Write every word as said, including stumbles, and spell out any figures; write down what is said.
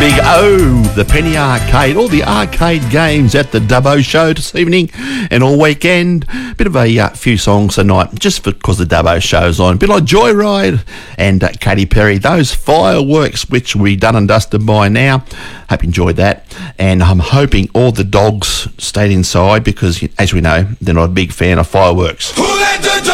Big O, the Penny Arcade, all the arcade games at the Dubbo Show this evening and all weekend. Bit of a uh, few songs tonight, just because the Dubbo Show's on. A bit like Joyride and uh, Katy Perry, those fireworks which we done and dusted by now. Hope you enjoyed that. And I'm hoping all the dogs stayed inside because, as we know, they're not a big fan of fireworks. Who let the